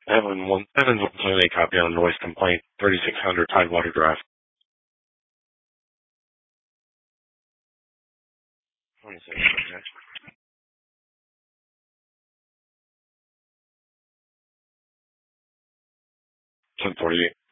Evan's 178 copy on noise complaint, 3600 Tidewater Drive. 26, okay. 1048.